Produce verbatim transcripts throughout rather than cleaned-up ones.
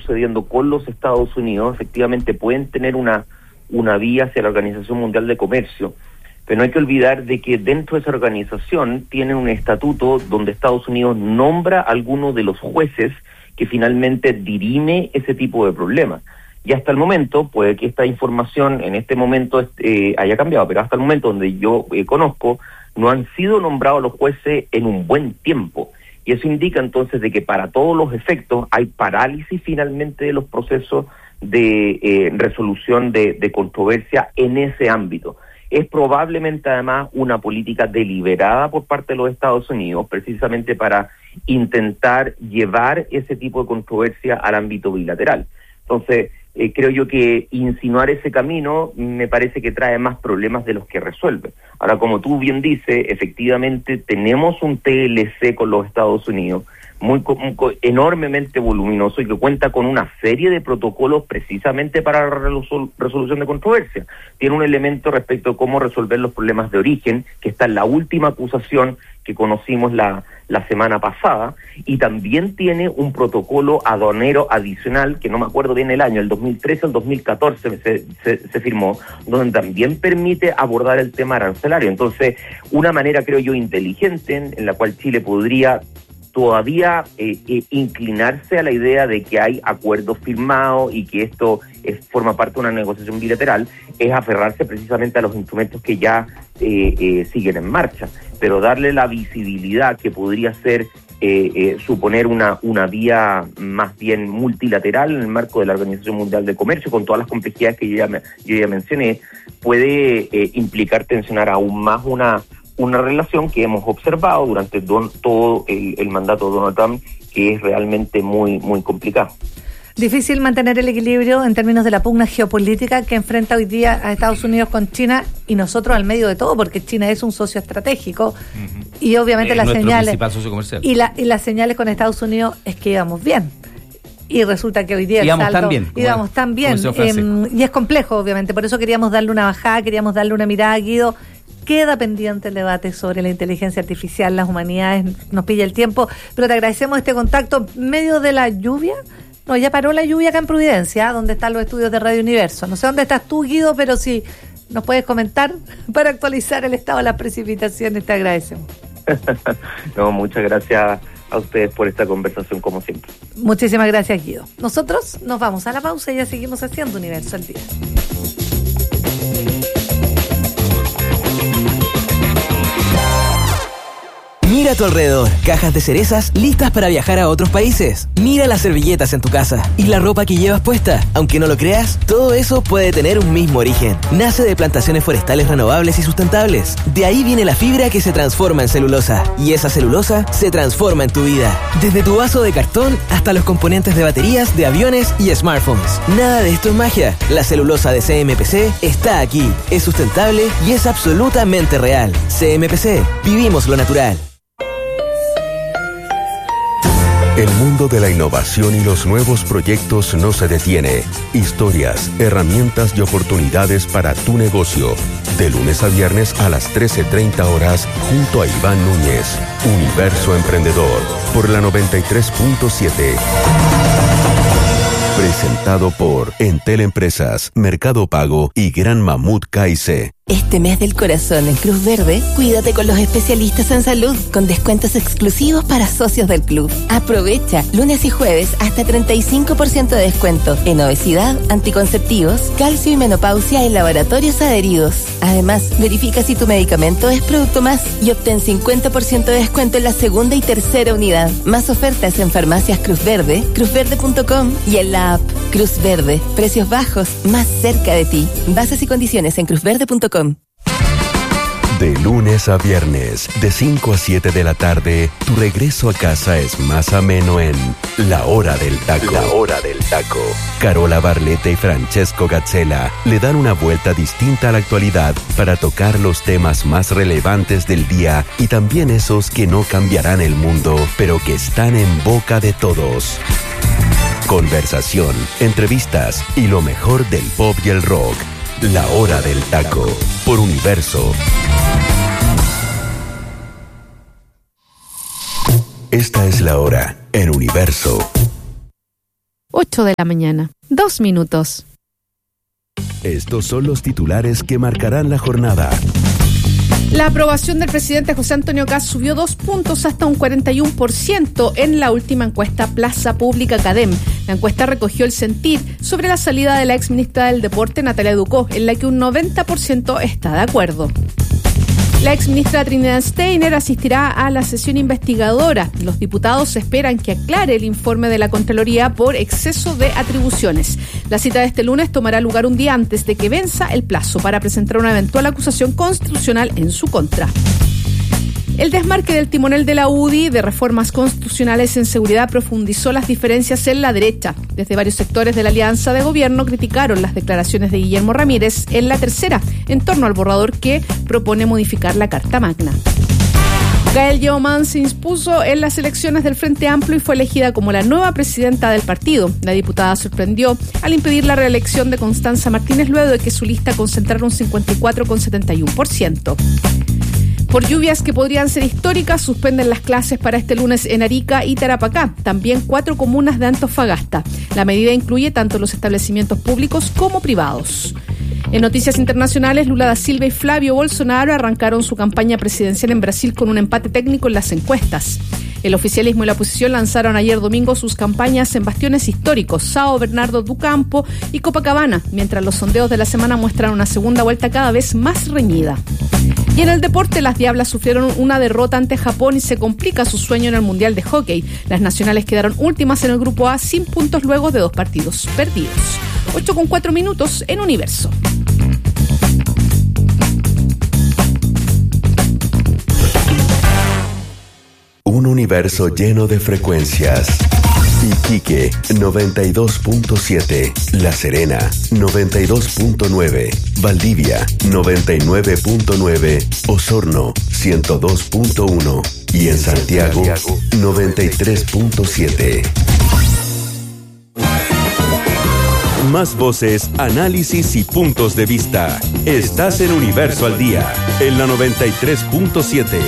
sucediendo con los Estados Unidos, efectivamente pueden tener una, una vía hacia la Organización Mundial de Comercio, pero no hay que olvidar de que dentro de esa organización tienen un estatuto donde Estados Unidos nombra a algunos de los jueces que finalmente dirime ese tipo de problemas. Y hasta el momento, puede que esta información en este momento eh, haya cambiado, pero hasta el momento donde yo eh, conozco, no han sido nombrados los jueces en un buen tiempo. Y eso indica entonces de que para todos los efectos hay parálisis finalmente de los procesos de eh, resolución de, de controversia en ese ámbito. Es probablemente además una política deliberada por parte de los Estados Unidos, precisamente para intentar llevar ese tipo de controversia al ámbito bilateral. Entonces, eh, creo yo que insinuar ese camino me parece que trae más problemas de los que resuelve. Ahora, como tú bien dices, efectivamente tenemos un T L C con los Estados Unidos, muy, muy enormemente voluminoso y que cuenta con una serie de protocolos precisamente para la resol- resolución de controversia. Tiene un elemento respecto a cómo resolver los problemas de origen, que está en la última acusación que conocimos la, la semana pasada, y también tiene un protocolo aduanero adicional, que no me acuerdo bien el año, el dos mil trece o el dos mil catorce se, se, se firmó, donde también permite abordar el tema arancelario. Entonces, una manera, creo yo, inteligente en, en la cual Chile podría todavía eh, eh, inclinarse a la idea de que hay acuerdos firmados y que esto es, forma parte de una negociación bilateral, es aferrarse precisamente a los instrumentos que ya eh, eh, siguen en marcha, pero darle la visibilidad que podría ser eh, eh, suponer una, una vía más bien multilateral en el marco de la Organización Mundial de Comercio, con todas las complejidades que yo ya, me, yo ya mencioné, puede eh, implicar tensionar aún más una una relación que hemos observado durante don, todo el, el mandato de Donald Trump, que es realmente muy muy complicado. Difícil mantener el equilibrio en términos de la pugna geopolítica que enfrenta hoy día a Estados Unidos con China y nosotros al medio de todo, porque China es un socio estratégico. Uh-huh. Y obviamente es las nuestro señales principal socio comercial. Y, la, y las señales con Estados Unidos es que íbamos bien. Y resulta que hoy día el íbamos salto, tan bien, íbamos tan bien eh, y es complejo, obviamente, por eso queríamos darle una bajada, queríamos darle una mirada a Guido. Queda pendiente el debate sobre la inteligencia artificial, las humanidades, nos pilla el tiempo, pero te agradecemos este contacto en medio de la lluvia. No, ya paró la lluvia acá en Providencia, donde están los estudios de Radio Universo. No sé dónde estás tú, Guido, pero si nos puedes comentar para actualizar el estado de las precipitaciones, te agradecemos. No, muchas gracias a ustedes por esta conversación, como siempre. Muchísimas gracias, Guido. Nosotros nos vamos a la pausa y ya seguimos haciendo Universo al Día. Mira a tu alrededor, cajas de cerezas listas para viajar a otros países. Mira las servilletas en tu casa y la ropa que llevas puesta. Aunque no lo creas, todo eso puede tener un mismo origen. Nace de plantaciones forestales renovables y sustentables. De ahí viene la fibra que se transforma en celulosa. Y esa celulosa se transforma en tu vida. Desde tu vaso de cartón hasta los componentes de baterías, de aviones y smartphones. Nada de esto es magia. La celulosa de C M P C está aquí. Es sustentable y es absolutamente real. C M P C. Vivimos lo natural. El mundo de la innovación y los nuevos proyectos no se detiene. Historias, herramientas y oportunidades para tu negocio. De lunes a viernes a las trece treinta horas junto a Iván Núñez. Universo Emprendedor por la noventa y tres punto siete. Presentado por Entel Empresas, Mercado Pago y Gran Mamut K I C. Este mes del corazón en Cruz Verde, cuídate con los especialistas en salud, con descuentos exclusivos para socios del club. Aprovecha lunes y jueves hasta treinta y cinco por ciento de descuento en obesidad, anticonceptivos, calcio y menopausia en laboratorios adheridos. Además, verifica si tu medicamento es Producto Más y obtén cincuenta por ciento de descuento en la segunda y tercera unidad. Más ofertas en farmacias Cruz Verde, cruz verde punto com y en la app Cruz Verde. Precios bajos, más cerca de ti. Bases y condiciones en cruz verde punto com. De lunes a viernes, de cinco a siete de la tarde, tu regreso a casa es más ameno en La Hora del Taco. La Hora del Taco. Carola Barletta y Francesco Gazzella le dan una vuelta distinta a la actualidad para tocar los temas más relevantes del día y también esos que no cambiarán el mundo, pero que están en boca de todos. Conversación, entrevistas y lo mejor del pop y el rock. La Hora del Taco, por Universo. Esta es la hora en Universo. ocho de la mañana. Dos minutos. Estos son los titulares que marcarán la jornada. La aprobación del presidente José Antonio Kast subió dos puntos hasta un cuarenta y uno por ciento en la última encuesta Plaza Pública Cadem. La encuesta recogió el sentir sobre la salida de la exministra del Deporte, Natalia Ducó, en la que un noventa por ciento está de acuerdo. La exministra Trinidad Steiner asistirá a la sesión investigadora. Los diputados esperan que aclare el informe de la Contraloría por exceso de atribuciones. La cita de este lunes tomará lugar un día antes de que venza el plazo para presentar una eventual acusación constitucional en su contra. El desmarque del timonel de la U D I de reformas constitucionales en seguridad profundizó las diferencias en la derecha. Desde varios sectores de la alianza de gobierno criticaron las declaraciones de Guillermo Ramírez en la tercera, en torno al borrador que propone modificar la Carta Magna. Gael Yeoman se impuso en las elecciones del Frente Amplio y fue elegida como la nueva presidenta del partido. La diputada sorprendió al impedir la reelección de Constanza Martínez luego de que su lista concentrara un cincuenta y cuatro coma setenta y uno por ciento. Por lluvias que podrían ser históricas, suspenden las clases para este lunes en Arica y Tarapacá, también cuatro comunas de Antofagasta. La medida incluye tanto los establecimientos públicos como privados. En noticias internacionales, Lula da Silva y Flavio Bolsonaro arrancaron su campaña presidencial en Brasil con un empate técnico en las encuestas. El oficialismo y la oposición lanzaron ayer domingo sus campañas en bastiones históricos, São Bernardo do Campo y Copacabana, mientras los sondeos de la semana muestran una segunda vuelta cada vez más reñida. Y en el deporte, las Diablas sufrieron una derrota ante Japón y se complica su sueño en el Mundial de Hockey. Las nacionales quedaron últimas en el Grupo A sin puntos luego de dos partidos perdidos. ocho con cuatro minutos en Universo. Un universo lleno de frecuencias. Iquique, noventa y dos punto siete. La Serena, noventa y dos punto nueve. Valdivia, noventa y nueve punto nueve. Osorno, ciento dos punto uno. Y en Santiago, noventa y tres punto siete. Más voces, análisis y puntos de vista. Estás en Universo al Día, en la noventa y tres punto siete.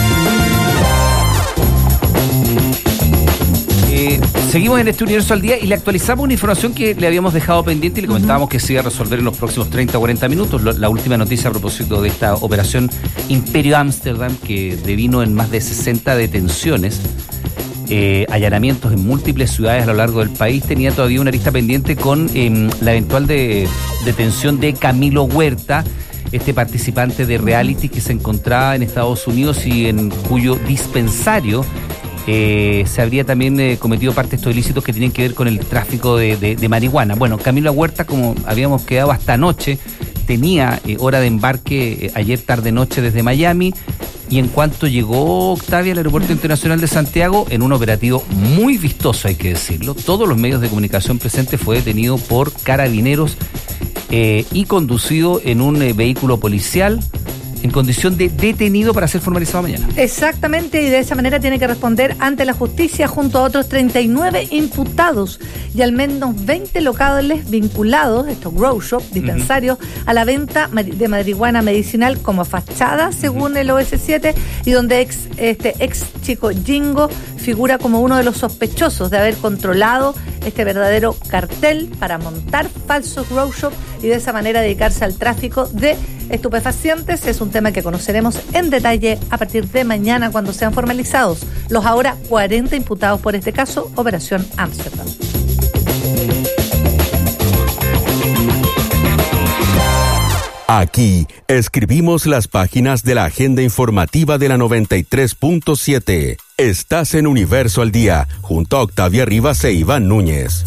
Eh, seguimos en este Universo al Día y le actualizamos una información que le habíamos dejado pendiente y le comentábamos que se iba a resolver en los próximos treinta o cuarenta minutos. La última noticia a propósito de esta operación Imperio Ámsterdam, que devino en más de sesenta detenciones, eh, allanamientos en múltiples ciudades a lo largo del país, tenía todavía una lista pendiente con eh, la eventual de, detención de Camilo Huerta, este participante de reality que se encontraba en Estados Unidos y en cuyo dispensario Eh, se habría también eh, cometido parte de estos ilícitos que tienen que ver con el tráfico de, de, de marihuana. Bueno, Camilo Huerta, como habíamos quedado hasta anoche, tenía eh, hora de embarque eh, ayer tarde-noche desde Miami, y en cuanto llegó Octavia al Aeropuerto Internacional de Santiago, en un operativo muy vistoso, hay que decirlo, todos los medios de comunicación presentes, fue detenido por carabineros eh, y conducido en un eh, vehículo policial en condición de detenido para ser formalizado mañana. Exactamente, y de esa manera tiene que responder ante la justicia junto a otros treinta y nueve imputados y al menos veinte locales vinculados, estos grow shop, dispensarios, uh-huh. a la venta de marihuana medicinal como fachada, según uh-huh. el O S siete, y donde ex, este ex chico Jingo figura como uno de los sospechosos de haber controlado este verdadero cartel para montar falsos grow shop y de esa manera dedicarse al tráfico de estupefacientes. Es un tema que conoceremos en detalle a partir de mañana cuando sean formalizados los ahora cuarenta imputados por este caso, Operación Ámsterdam. Aquí escribimos las páginas de la agenda informativa de la noventa y tres punto siete. Estás en Universo al Día, junto a Octavia Rivas e Iván Núñez.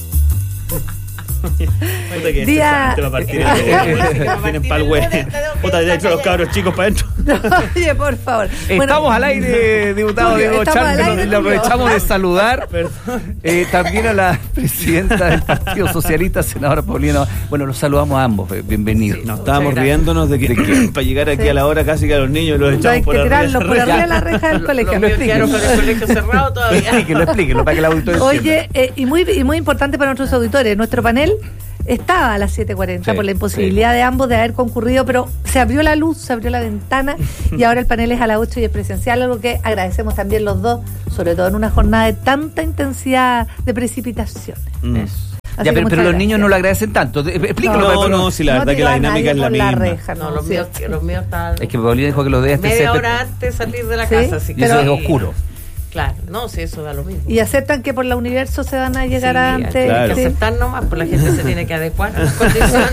Día... Tienen pa'l güey. Puta, ya hecho los cabros chicos para adentro. Oye, por favor. Estamos bueno, al aire, diputado Diego Char, le aprovechamos de saludar eh, también a la presidenta del Partido Socialista, senadora Paulina. Bueno, los saludamos a ambos, bienvenidos. Sí, nos estábamos riéndonos de que, de que para llegar aquí sí. a la hora casi que a los niños los echamos hay por que tirarlos por arriba de la reja del colegio. Lo expliquen, con el colegio cerrado todavía. Explíquenlo, explíquenlo para que el auditorio Oye, eh, y muy y muy importante para nuestros auditores, nuestro panel estaba a las siete cuarenta Sí, por la imposibilidad sí. de ambos de haber concurrido, pero se abrió la luz, se abrió la ventana y ahora el panel es a las ocho y es presencial, algo que agradecemos también los dos, sobre todo en una jornada de tanta intensidad de precipitaciones. Mm. Así Ya, que pero, muchas pero los niños gracias. no lo agradecen tanto. De- Explícalo. No, Paulina. no, si la verdad que tiró la a dinámica nadie es la por la misma. reja, No, no, los míos, ¿cierto? los míos están Es que Paulina dijo que los de este media se- hora antes de salir de la Sí, casa, así que y eso pero- es oscuro. claro, no, si eso da lo mismo. Y aceptan que por la Universo se van a llegar Sí, antes. hay Claro. que sí. aceptar nomás, pues la gente se tiene que adecuar a las condiciones.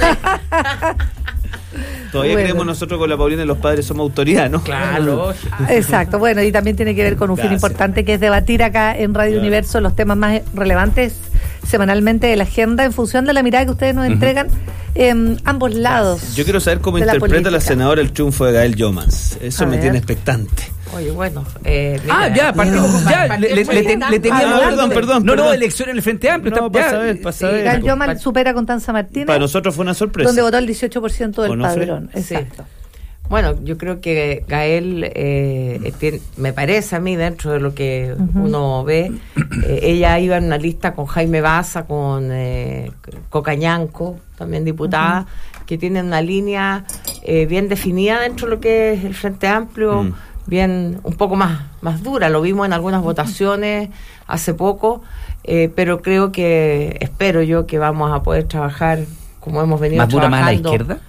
Todavía Bueno. creemos nosotros con la Paulina los padres somos autoridad, ¿no? Claro. Exacto, bueno, y también tiene que ver con un fin Gracias. importante que es debatir acá en Radio Claro. Universo los temas más relevantes semanalmente de la agenda en función de la mirada que ustedes nos entregan en ambos lados. Yo quiero saber cómo de la interpreta la, política. senadora el triunfo de Gael Yomans. Eso A me ver. tiene expectante. Oye, bueno. Eh, Ah, mira, ya, partimos con. Ya, le, le, le, ten- le teníamos. Ah, perdón, perdón, No, no, perdón. elección en el Frente Amplio. No, está- para ya, saber, para sí, saber. Gal Yoman supera con Tanza Martínez, Para nosotros fue una sorpresa. donde votó el dieciocho por ciento del Onofre. padrón. Sí. Exacto. Bueno, yo creo que Gael, eh, tiene- me parece a mí, dentro de lo que uno ve, eh, ella iba en una lista con Jaime Baza, con eh, Cocañanco, también diputada, que tienen una línea eh, bien definida dentro de lo que es el Frente Amplio, Mm. bien un poco más, más dura. Lo vimos en algunas votaciones hace poco, eh, pero creo que, espero yo, que vamos a poder trabajar como hemos venido ¿Más dura, más a la trabajando. izquierda?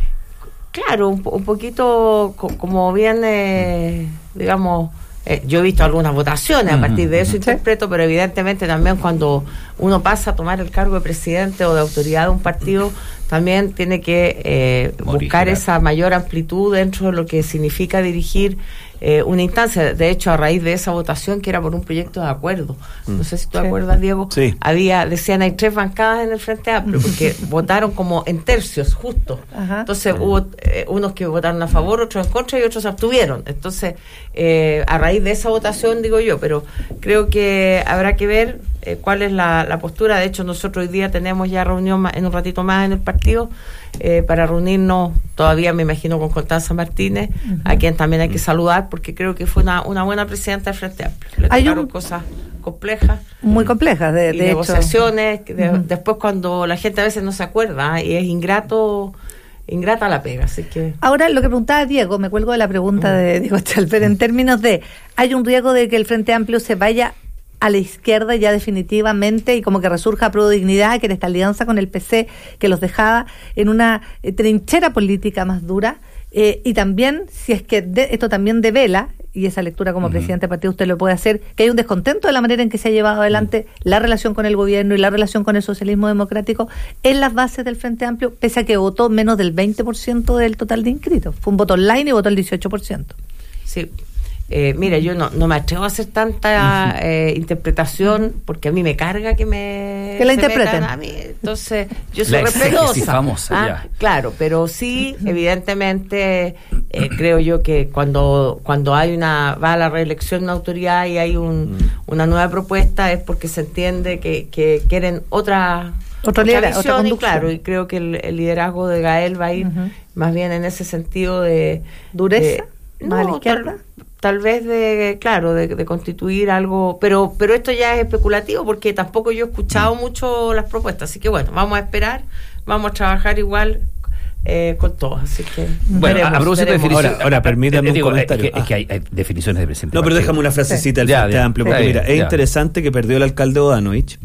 Claro, un, po- un poquito co- como bien, eh, digamos, eh, yo he visto algunas votaciones, a partir de eso interpreto, pero evidentemente también cuando uno pasa a tomar el cargo de presidente o de autoridad de un partido, también tiene que eh, buscar Original. esa mayor amplitud dentro de lo que significa dirigir eh, una instancia. De hecho, a raíz de esa votación, que era por un proyecto de acuerdo, no sé si tú te Sí. acuerdas, Diego, Sí. había, decían, hay tres bancadas en el Frente Amplio, porque votaron como en tercios, justo. Ajá. Entonces hubo eh, unos que votaron a favor, otros en contra y otros se abstuvieron. Entonces, eh, a raíz de esa votación, digo yo, pero creo que habrá que ver eh, cuál es la, la postura. De hecho, nosotros hoy día tenemos ya reunión ma- en un ratito más en el partido eh, para reunirnos, todavía me imagino, con Constanza Martínez, a quien también hay que saludar, porque creo que fue una, una buena presidenta del Frente Amplio. Le Hay tocaron un- cosas complejas. Muy complejas, de, y de hecho. negociaciones, que de- Ujú. después cuando la gente a veces no se acuerda, ¿eh? Y es ingrato, ingrata la pega, así que... Ahora, lo que preguntaba Diego, me cuelgo de la pregunta de Diego Chalper, en términos de, ¿hay un riesgo de que el Frente Amplio se vaya a la izquierda ya definitivamente y como que resurja Pro Dignidad, que era esta alianza con el P C que los dejaba en una eh, trinchera política más dura? Eh, y también, si es que de- esto también devela, y esa lectura como presidente del partido usted lo puede hacer, que hay un descontento de la manera en que se ha llevado adelante la relación con el gobierno y la relación con el socialismo democrático en las bases del Frente Amplio, pese a que votó menos del veinte por ciento del total de inscritos. Fue un voto online y votó el dieciocho por ciento. Sí. Eh, mira, yo no, no me atrevo a hacer tanta eh, interpretación porque a mí me carga que me Que la se interpreten. metan a mí. Entonces, yo soy La respetuosa. exégesis famosa, Ah, ya. Claro, pero sí, evidentemente, eh, creo yo que cuando cuando hay una va a la reelección una autoridad y hay un, una nueva propuesta es porque se entiende que, que quieren otra Otro lidera- otra visión, y conducción. claro, y creo que el, el liderazgo de Gael va a ir Ujú. más bien en ese sentido de ¿Dureza? de- ¿Más a la no, izquierda? tal, tal vez de, claro, de, de constituir algo, pero pero esto ya es especulativo porque tampoco yo he escuchado mucho las propuestas, así que bueno, vamos a esperar, vamos a trabajar igual eh, con todos, así que Bueno, veremos, a, a propósito de veremos. definición. Ahora- ahora, permítame un digo, es comentario. que- Es que, hay, hay definiciones de presidente. No, pero del déjame una partido. frasecita del Ya, Frente ya. Amplio, Está porque bien, mira, es ya. interesante que perdió el alcalde Odanovich,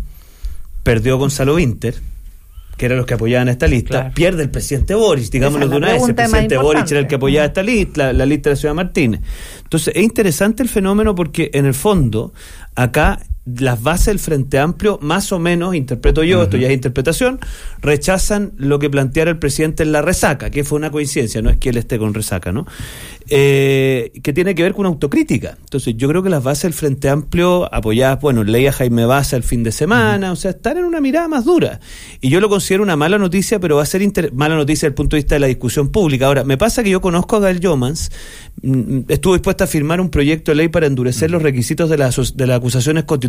perdió Gonzalo Winter, que eran los que apoyaban esta lista, Claro. pierde el presidente Boris, digámoslo Esa de es la una vez, el pregunta más presidente Boris importante. era el que apoyaba esta lista, la, la lista de la ciudad Martínez. Entonces, es interesante el fenómeno porque, en el fondo, acá las bases del Frente Amplio, más o menos, interpreto yo, esto ya es interpretación, rechazan lo que planteara el presidente en la resaca, que fue una coincidencia, no es que él esté con resaca, ¿no? Eh, que tiene que ver con autocrítica. Entonces, yo creo que las bases del Frente Amplio, apoyadas, bueno, leía Jaime Baza el fin de semana, o sea, están en una mirada más dura. Y yo lo considero una mala noticia, pero va a ser inter- mala noticia desde el punto de vista de la discusión pública. Ahora, me pasa que yo conozco a Gael Yomans, mm, estuvo dispuesta a firmar un proyecto de ley para endurecer los requisitos de las, aso- de las acusaciones constitucionales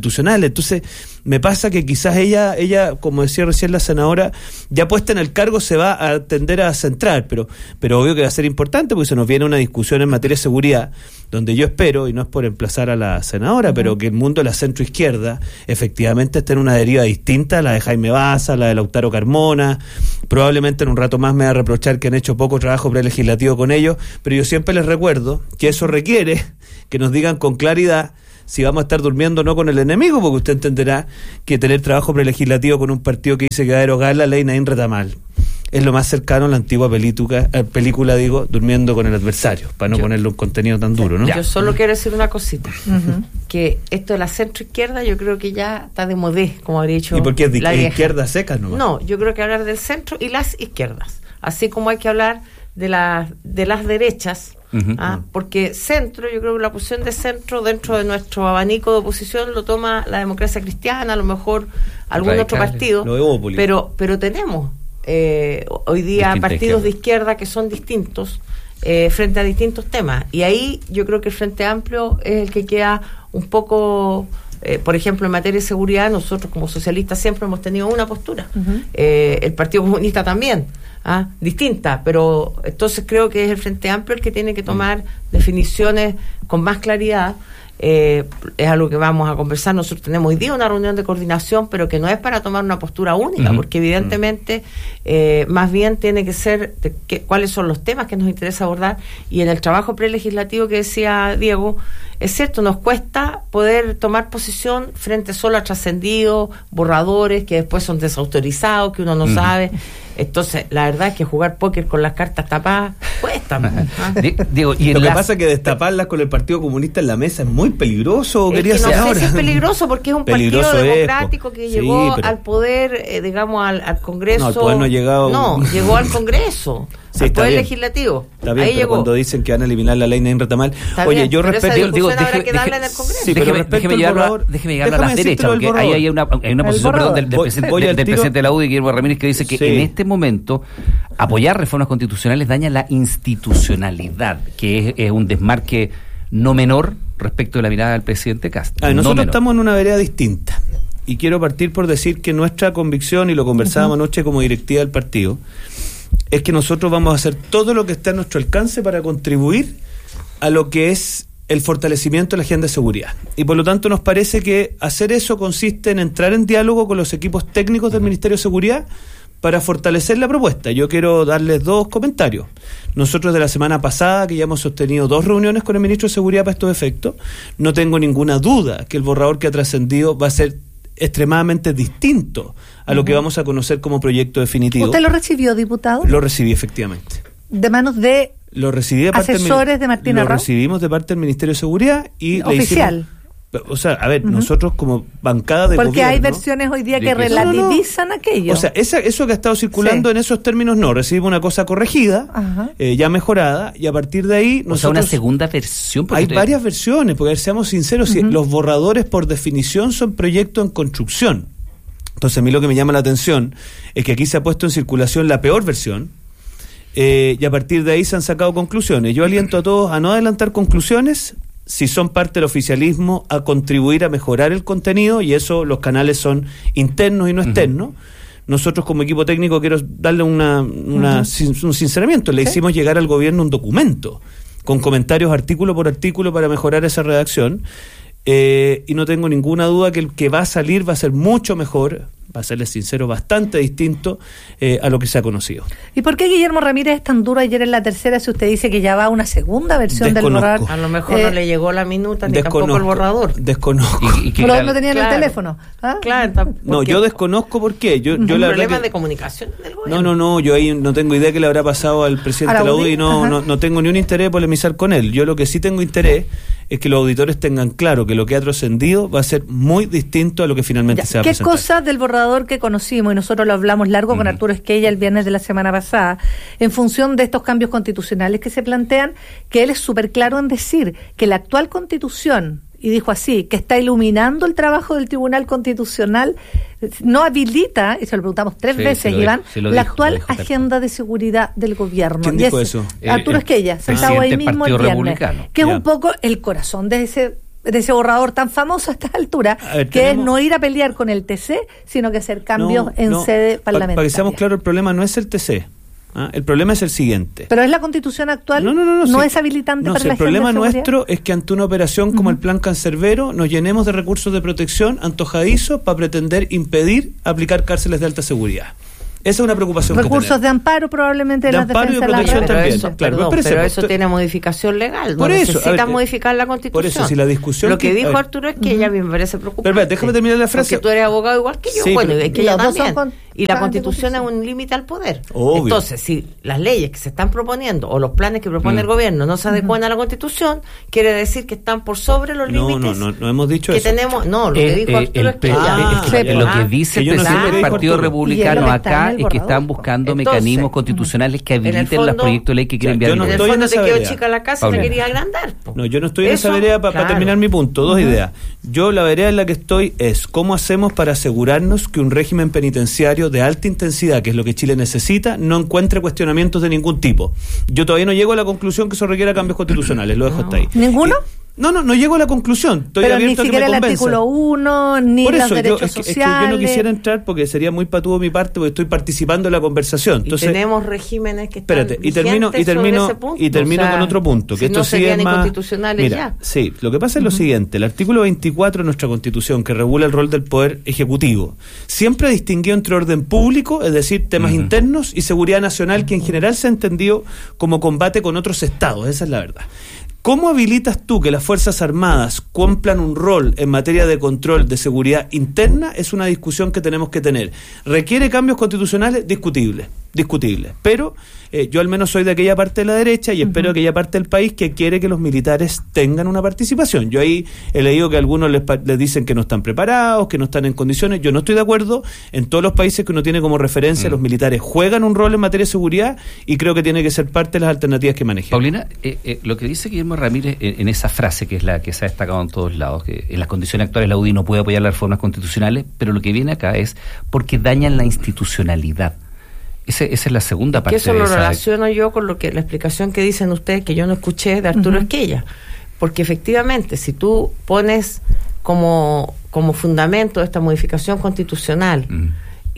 constitucionales. Entonces, me pasa que quizás ella, ella, como decía recién la senadora, ya puesta en el cargo se va a tender a centrar, pero, pero obvio que va a ser importante porque se nos viene una discusión en materia de seguridad, donde yo espero, y no es por emplazar a la senadora, uh-huh. pero que el mundo de la centroizquierda efectivamente esté en una deriva distinta a la de Jaime Baza, la de Lautaro Carmona. Probablemente en un rato más me va a reprochar que han hecho poco trabajo prelegislativo con ellos, pero yo siempre les recuerdo que eso requiere que nos digan con claridad si vamos a estar durmiendo o no con el enemigo, porque usted entenderá que tener trabajo prelegislativo con un partido que dice que va a derogar la ley Naín Retamal es lo más cercano a la antigua película, eh, película digo, durmiendo con el adversario, para no yo, ponerle un contenido tan duro, ¿no? Yo solo quiero decir una cosita, uh-huh. que esto de la centro-izquierda yo creo que ya está de modé, como habría dicho. ¿Y por qué es de la izquierda seca nomás? No, yo creo que hablar del centro y las izquierdas, así como hay que hablar de, la, de las derechas, uh-huh. ¿ah? Porque centro, yo creo que la posición de centro dentro de nuestro abanico de oposición lo toma la Democracia Cristiana, a lo mejor algún Radicales, otro partido, pero, pero tenemos Eh, hoy día Distinta partidos izquierda. de izquierda que son distintos eh, frente a distintos temas, y ahí yo creo que el Frente Amplio es el que queda un poco, eh, por ejemplo, en materia de seguridad. Nosotros como socialistas siempre hemos tenido una postura, uh-huh. eh, el Partido Comunista también, ¿ah? distinta, pero entonces creo que es el Frente Amplio el que tiene que tomar uh-huh. definiciones con más claridad. Eh, es algo que vamos a conversar. Nosotros tenemos hoy día una reunión de coordinación, pero que no es para tomar una postura única, uh-huh. porque evidentemente eh, más bien tiene que ser de que, cuáles son los temas que nos interesa abordar, y en el trabajo prelegislativo que decía Diego, es cierto, nos cuesta poder tomar posición frente solo a trascendidos, borradores que después son desautorizados, que uno no uh-huh. sabe. Entonces, la verdad es que jugar póker con las cartas tapadas cuesta. ¿Ah? Diego, y lo que las... pasa es que destaparlas con el Partido Comunista en la mesa es muy peligroso. Es quería que no ser sé ahora. si es peligroso porque es un peligroso partido democrático es, que llegó sí, pero... al poder, eh, digamos, al, al Congreso. No, al poder no ha llegado. No, llegó al Congreso. Sí, al poder bien. legislativo. Está bien, ahí pero llegó. Cuando dicen que van a eliminar la ley Naín Retamal. Oye, bien, yo respeto. Digo, digo, deje, habrá que darle deje, en el Congreso. Sí, déjeme, déjeme llegarlo déjeme llegarlo a las derechas, porque ahí hay una, hay una posición perdón, del, del, voy, presidente, voy del, del presidente de la U D, Guillermo Ramírez, que dice que sí. en este momento apoyar reformas constitucionales daña la institucionalidad, que es, es un desmarque no menor respecto de la mirada del presidente Castro. Ah, nosotros no estamos en una vereda distinta, y quiero partir por decir que nuestra convicción, y lo conversábamos uh-huh. anoche como directiva del partido, es que nosotros vamos a hacer todo lo que está a nuestro alcance para contribuir a lo que es el fortalecimiento de la agenda de seguridad. Y por lo tanto nos parece que hacer eso consiste en entrar en diálogo con los equipos técnicos del Ministerio de Seguridad para fortalecer la propuesta. Yo quiero darles dos comentarios. Nosotros de la semana pasada, que ya hemos sostenido dos reuniones con el Ministro de Seguridad para estos efectos, no tengo ninguna duda que el borrador que ha trascendido va a ser extremadamente distinto a lo uh-huh. que vamos a conocer como proyecto definitivo. ¿Usted lo recibió, diputado? Lo recibí, efectivamente. ¿De manos de lo recibí de parte asesores del, de Martín Lo Arrau? recibimos de parte del Ministerio de Seguridad y oficial. Le hicimos, o sea, a ver, uh-huh. nosotros como bancada de Porque gobierno... Porque hay versiones hoy día que relativizan no, no. aquello. O sea, esa, eso que ha estado circulando sí. en esos términos, no. Recibimos una cosa corregida, eh, ya mejorada, y a partir de ahí... O sea, una segunda versión. Hay te... varias versiones, porque seamos sinceros, uh-huh. si los borradores por definición son proyectos en construcción. Entonces a mí lo que me llama la atención es que aquí se ha puesto en circulación la peor versión, eh, y a partir de ahí se han sacado conclusiones. Yo aliento a todos a no adelantar conclusiones, si son parte del oficialismo, a contribuir a mejorar el contenido, y eso los canales son internos y no externos. Uh-huh. Nosotros como equipo técnico quiero darle una, una uh-huh. sin, un sinceramiento, le ¿Sí? hicimos llegar al gobierno un documento con comentarios artículo por artículo para mejorar esa redacción. Eh, y no tengo ninguna duda que el que va a salir va a ser mucho mejor, va a serles sincero, bastante distinto eh, a lo que se ha conocido. ¿Y por qué Guillermo Ramírez es tan duro ayer en la tercera si usted dice que ya va una segunda versión Desconozco. del borrador? A lo mejor eh, no le llegó la minuta ni desconozco, tampoco el borrador. Desconozco. ¿Y, y Pero no tenían claro. el teléfono. ¿Ah? Claro. No, yo desconozco por qué. Yo, yo ¿Un la problema que, de comunicación del gobierno? No, no, no, yo ahí no tengo idea qué le habrá pasado al presidente de la U D I y no, no, no tengo ni un interés de polemizar con él. Yo lo que sí tengo interés es que los auditores tengan claro que lo que ha trascendido va a ser muy distinto a lo que finalmente ya, se va a ¿Qué presentar. cosas del borrador que conocimos, y nosotros lo hablamos largo uh-huh. con Arturo Esquella el viernes de la semana pasada, en función de estos cambios constitucionales que se plantean, que él es súper claro en decir que la actual Constitución, y dijo así, que está iluminando el trabajo del Tribunal Constitucional, no habilita, y se lo preguntamos tres sí, veces, dijo, Iván, la dijo, actual dijo, agenda de seguridad del gobierno. ¿Quién y dijo es eso? Arturo el, Esquella, sentado ahí mismo el viernes, que es ya. un poco el corazón de ese de ese borrador tan famoso a esta altura, ver, que tenemos... es no ir a pelear con el T C, sino que hacer cambios no, en no, sede parlamentaria. Para que seamos claros, el problema no es el T C. ¿Ah? El problema es el siguiente. Pero es la Constitución actual, no, no, no, no, no sí. es habilitante no, para sí, la el problema nuestro es que ante una operación como uh-huh. el Plan Cancerbero nos llenemos de recursos de protección antojadizos para pretender impedir aplicar cárceles de alta seguridad. Esa es una preocupación recursos que tenemos. de amparo probablemente de las amparo defensas y protección de la también. Eso, claro, perdón, pero, pero eso tiene modificación legal. Por no eso, necesita ver, modificar la Constitución. Por eso, si la discusión Lo que, que dijo ver, Arturo es que uh-huh. ella me parece preocupante. Pero, pero déjame terminar la frase. Porque tú eres abogado igual que yo. Sí, bueno, pero, es que ella también. Con, y la Constitución es un límite al poder. Obvio. Entonces, si las leyes que se están proponiendo o los planes que propone mm. el gobierno no se adecuan uh-huh. a la Constitución, quiere decir que están por sobre los no, límites. No, no, no, no hemos dicho que eso. tenemos. No, lo eh, que dijo eh, Arturo el, es que ah, ya, eh, lo que dice el presidente del Partido Republicano acá es que están buscando Entonces, mecanismos constitucionales que habiliten los proyectos de ley que quieren enviar. Yo no en el estoy fondo en te esa quedó vereda. chica la casa y me quería agrandar. Po. No, yo no estoy en Eso, esa vereda para claro. pa terminar mi punto. Dos uh-huh. ideas. Yo la vereda en la que estoy es cómo hacemos para asegurarnos que un régimen penitenciario de alta intensidad, que es lo que Chile necesita, no encuentre cuestionamientos de ningún tipo. Yo todavía no llego a la conclusión que eso requiera cambios constitucionales, lo dejo no. hasta ahí. ¿Ninguno? Y, No, no, no llego a la conclusión. Estoy pero abierto ni a que me siquiera el convenza. artículo uno, ni Por los eso, derechos yo, es que, sociales. Es que yo no quisiera entrar porque sería muy patudo mi parte porque estoy participando en la conversación. Entonces, y tenemos regímenes que están espérate, y termino, y termino, sobre ese punto. y termino o sea, con otro punto. Que si esto no sí serían es más inconstitucionales mira, ya. Sí, lo que pasa es lo uh-huh. siguiente. El artículo veinticuatro de nuestra Constitución, que regula el rol del Poder Ejecutivo, siempre distinguió entre orden público, es decir, temas uh-huh. internos, y seguridad nacional, que en general se ha entendido como combate con otros estados. Esa es la verdad. ¿Cómo habilitas tú que las Fuerzas Armadas cumplan un rol en materia de control de seguridad interna? Es una discusión que tenemos que tener. ¿Requiere cambios constitucionales? Discutibles, discutibles. Pero eh, yo al menos soy de aquella parte de la derecha y uh-huh. espero de aquella parte del país que quiere que los militares tengan una participación. Yo ahí he leído que algunos les, les dicen que no están preparados, que no están en condiciones. Yo no estoy de acuerdo. En todos los países que uno tiene como referencia, uh-huh. los militares juegan un rol en materia de seguridad y creo que tiene que ser parte de las alternativas que manejen. Paulina, eh, eh, lo que dice Guillermo Ramírez en, en esa frase, que es la que se ha destacado en todos lados, que en las condiciones actuales la U D I no puede apoyar las reformas constitucionales, pero lo que viene acá es porque dañan la institucionalidad. Ese, esa es la segunda parte. Que eso de lo esa... relaciono yo con lo que la explicación que dicen ustedes, que yo no escuché de Arturo uh-huh. Esquella. Porque efectivamente, si tú pones como, como fundamento esta modificación constitucional, uh-huh.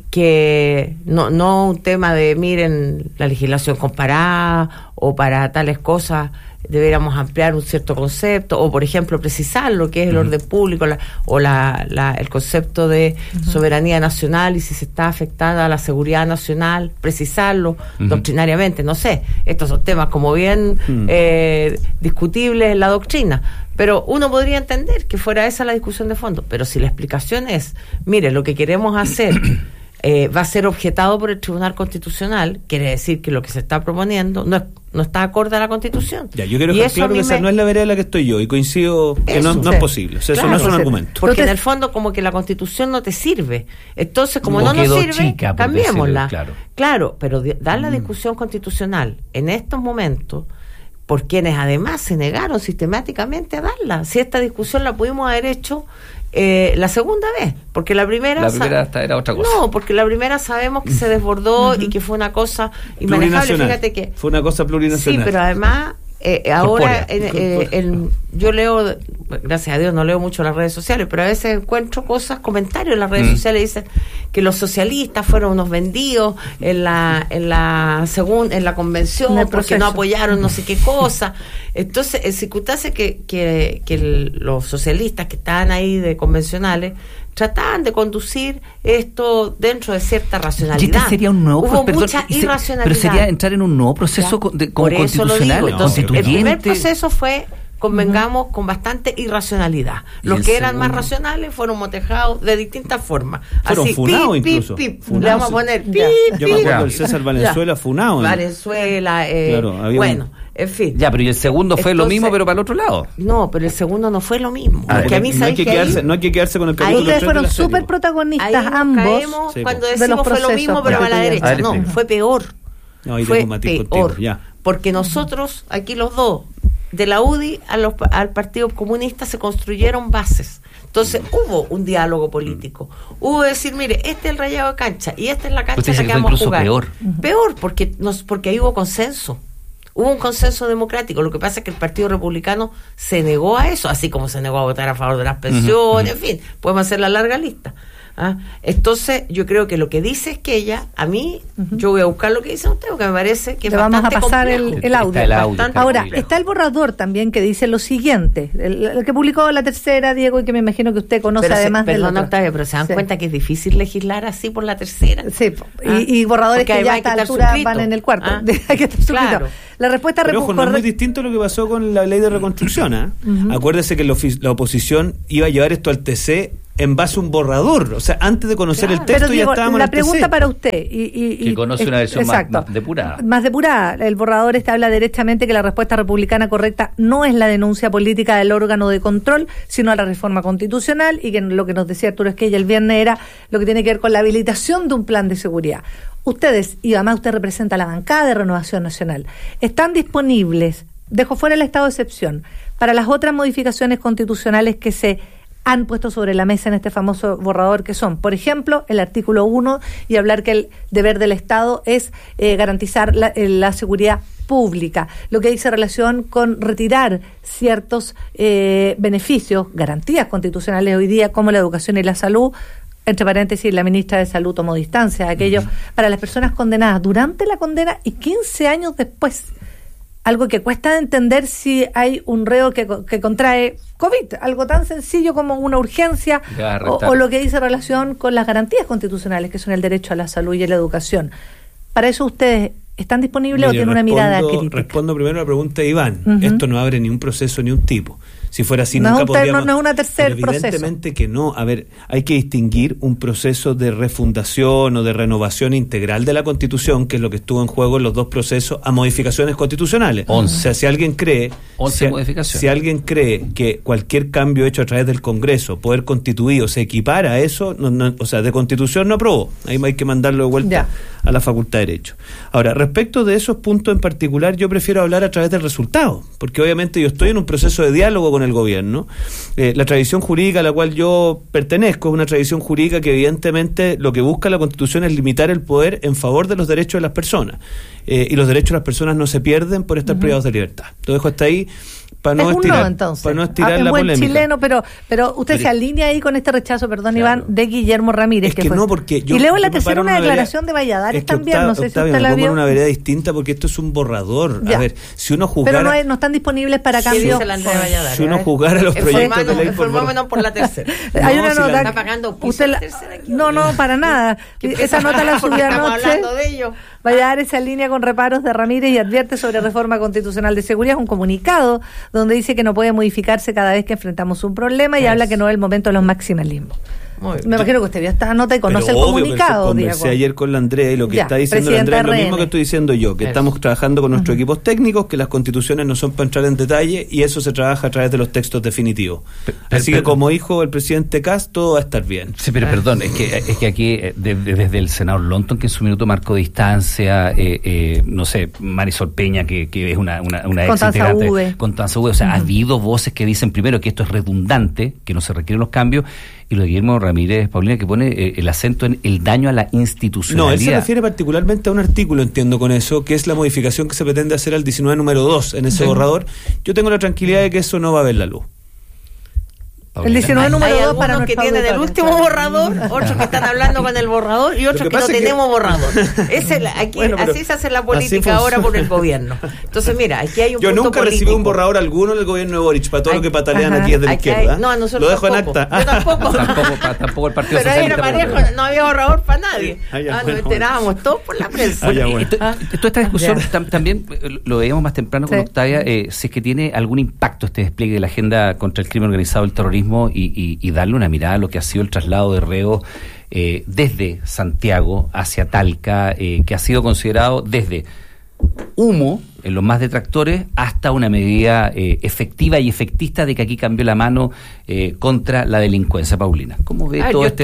que no, no un tema de, miren, la legislación comparada o para tales cosas deberíamos ampliar un cierto concepto, o por ejemplo precisar lo que es el uh-huh. orden público la, o la, la, el concepto de uh-huh. soberanía nacional y si se está afectando a la seguridad nacional, precisarlo uh-huh. doctrinariamente, no sé, estos son temas como bien uh-huh. eh, discutibles en la doctrina, pero uno podría entender que fuera esa la discusión de fondo, pero si la explicación es, mire, lo que queremos hacer eh, va a ser objetado por el Tribunal Constitucional, quiere decir que lo que se está proponiendo no es no está acorde a la Constitución. Ya, yo quiero dejar claro que esa me... no es la vereda en la que estoy yo y coincido que eso, no, no sí. es posible. O sea, claro, eso no es un argumento. Porque en el fondo como que la Constitución no te sirve. Entonces, como no, no nos sirve, chica, cambiémosla. Claro. claro, pero dar la discusión mm. constitucional en estos momentos por quienes además se negaron sistemáticamente a darla. Si esta discusión la pudimos haber hecho eh, la segunda vez, porque la primera... La primera hasta era otra cosa. No, porque la primera sabemos que se desbordó uh-huh. y que fue una cosa inmanejable. Fíjate que... Fue una cosa plurinacional. Sí, pero además... Eh, ahora en, eh, en, yo leo, gracias a Dios no leo mucho las redes sociales, pero a veces encuentro cosas, comentarios en las redes mm. sociales, dicen que los socialistas fueron unos vendidos en la en la según en la convención porque proceso. no apoyaron no sé qué cosa. Entonces, en circunstancias que, que, que el, los socialistas que estaban ahí de convencionales trataban de conducir esto dentro de cierta racionalidad. Y este sería un nuevo Hubo perdón, mucha se, irracionalidad. Pero sería entrar en un nuevo proceso ya, de, como constitucional, Entonces, constituyente. El primer proceso fue, convengamos, uh-huh. con bastante irracionalidad. Los que eran segundo? más racionales fueron motejados de distintas formas. Fueron Así, funados pip, incluso. Pip, pip, funados. Le vamos a poner pip, ya. pip. Yo me acuerdo del César Valenzuela funado. ¿no? Valenzuela, eh, claro, había bueno. Un... En fin. Ya, pero y el segundo fue Entonces, lo mismo, pero para el otro lado. No, pero el segundo no fue lo mismo. Ah, porque a mí no, hay que quedarse, ahí, no hay que quedarse con el capítulo tres. Ahí fueron súper protagonistas ahí ambos. Caemos sí, cuando decimos fue lo mismo, pero a la derecha. A no, fue peor. No, ahí fue peor. Contigo, ya. Porque nosotros, aquí los dos, de la U D I a los, al Partido Comunista se construyeron bases. Entonces hubo un diálogo político. Hubo decir, mire, este es el rayado de cancha y esta es la cancha en la que vamos a jugar. Peor. Peor, porque, nos, porque ahí hubo consenso. Hubo un consenso democrático. Lo que pasa es que el Partido Republicano se negó a eso, así como se negó a votar a favor de las pensiones, uh-huh. en fin, podemos hacer la larga lista. ¿Ah? Entonces, yo creo que lo que dice es que ella, a mí, uh-huh. yo voy a buscar lo que dice usted, porque me parece que le es vamos bastante a pasar complejo. el, el audio. Está el audio está Ahora, complejo. Está el borrador también que dice lo siguiente, el, el que publicó La Tercera, Diego, y que me imagino que usted conoce pero además se, de Perdón, Octavia, pero se dan sí. cuenta que es difícil legislar así por La Tercera. Sí, ¿Ah? y, y borradores porque que ya a esta altura suscrito. Van en el cuarto. ¿Ah? Hay que estar claro. La respuesta pero ojo, no es muy distinto a lo que pasó con la ley de reconstrucción. ¿eh? Uh-huh. Acuérdese que la, la oposición iba a llevar esto al T C en base a un borrador, o sea, antes de conocer claro. el texto. Pero, ya digo, estábamos la en el pregunta T C. Para usted y, y, que conoce y, una versión más, exacto, más depurada más depurada, el borrador este habla derechamente que la respuesta republicana correcta no es la denuncia política del órgano de control, sino la reforma constitucional, y que lo que nos decía Arturo Esquella el viernes era lo que tiene que ver con la habilitación de un plan de seguridad. Ustedes, y además usted representa la bancada de Renovación Nacional, están disponibles, dejo fuera el estado de excepción, para las otras modificaciones constitucionales que se han puesto sobre la mesa en este famoso borrador, que son, por ejemplo, el artículo uno, y hablar que el deber del Estado es eh, garantizar la, eh, la seguridad pública, lo que dice relación con retirar ciertos eh, beneficios, garantías constitucionales hoy día, como la educación y la salud. Entre paréntesis, la ministra de Salud tomó distancia de aquello, uh-huh. para las personas condenadas durante la condena y quince años después. Algo que cuesta entender si hay un reo que, que contrae COVID, algo tan sencillo como una urgencia, o, o lo que dice relación con las garantías constitucionales, que son el derecho a la salud y a la educación. Para eso ustedes están disponibles. Mire, o tienen una mirada crítica. Respondo primero a la pregunta de Iván. Uh-huh. Esto no abre ni un proceso ni un tipo. Si fuera así, no nunca es un podríamos... Ter, no, no es una tercer proceso. Evidentemente que no. A ver, hay que distinguir un proceso de refundación o de renovación integral de la Constitución, que es lo que estuvo en juego en los dos procesos, a modificaciones constitucionales. Once. O sea, si alguien cree... Once si, modificaciones. Si alguien cree que cualquier cambio hecho a través del Congreso, poder constituido, se equipara a eso, no, no, o sea, de Constitución no aprobó. Ahí hay que mandarlo de vuelta ya. a la Facultad de Derecho. Ahora, respecto de esos puntos en particular, yo prefiero hablar a través del resultado, porque obviamente yo estoy en un proceso de diálogo con el gobierno. Eh, la tradición jurídica a la cual yo pertenezco es una tradición jurídica que evidentemente lo que busca la Constitución es limitar el poder en favor de los derechos de las personas, eh, y los derechos de las personas no se pierden por estar uh-huh. privados de libertad. Lo dejo hasta ahí para no, estirar, no, entonces. Para no estirar ah, la buen polémica. Chileno, pero pero usted pero, se alinea ahí con este rechazo, perdón, claro. Iván, de Guillermo Ramírez. Es que, que fue. no, porque yo, y luego en la yo tercera una, una declaración vereda, de Valladares es que también, Octavio, no sé Octavio, si usted la vio. una vereda distinta porque esto es un borrador. Ya. A ver, si uno juzgara... Pero no, hay, no están disponibles para cambio. Si uno juzgara los proyectos de ley por borrador. por la tercera. Hay una nota... ¿Está pagando usted la, No, no, para nada. Esa nota la subió anoche. Valladares se alinea con reparos de Ramírez y advierte sobre reforma constitucional de seguridad. Es un comunicado donde dice que no puede modificarse cada vez que enfrentamos un problema y es. habla que no es el momento de los maximalismos. Me imagino que usted vio esta nota y conoce pero el obvio, comunicado. Pero conversé Diego. ayer con la Andrea y lo que ya, está diciendo la Andrea es lo mismo R N. que estoy diciendo yo, que eso. Estamos trabajando con nuestros uh-huh. equipos técnicos, que las constituciones no son para entrar en detalle y eso se trabaja a través de los textos definitivos. Pero, Así pero, que como dijo el presidente Kast, todo va a estar bien. Sí, pero perdón, es que es que aquí de, de, desde el senador Lonton, que en su minuto marcó distancia, eh, eh, no sé, Marisol Peña, que, que es una, una, una ex integrante, Constanza Uve, o sea, uh-huh. ha habido voces que dicen primero que esto es redundante, que no se requieren los cambios, y lo de Guillermo Ramírez, Paulina, que pone eh, el acento en el daño a la institucionalidad. No, él se refiere particularmente a un artículo, entiendo con eso, que es la modificación que se pretende hacer al diecinueve número dos en ese sí. borrador. Yo tengo la tranquilidad de que eso no va a ver la luz. El diecinueve número dos para los que tienen el último borrador, otros que están hablando con el borrador y otros que, que no tenemos que... borrador. Es el, aquí, bueno, así se hace la política ahora por el gobierno. Entonces, mira, aquí hay un Yo punto nunca político. recibí un borrador alguno en el gobierno de Boric, para todo hay, lo que patalean ajá, aquí es de la izquierda. Hay, no, nosotros lo dejo tampoco. en acta. Yo tampoco. tampoco, pa, tampoco el Partido Pero Socialista. Pero era parejo, no había borrador para nadie. Ah, ya, ah, bueno, nos enterábamos bueno. todos por la prensa. Bueno, bueno. Esto, esto, esta discusión tam, también lo veíamos más temprano con sí. Octavia, eh, si es que tiene algún impacto este despliegue de la agenda contra el crimen organizado, el terrorismo y, y, y darle una mirada a lo que ha sido el traslado de reos eh, desde Santiago hacia Talca, eh, que ha sido considerado desde humo en los más detractores hasta una medida eh, efectiva y efectista de que aquí cambió la mano eh, contra la delincuencia. Paulina, ¿cómo ve ah, todo yo este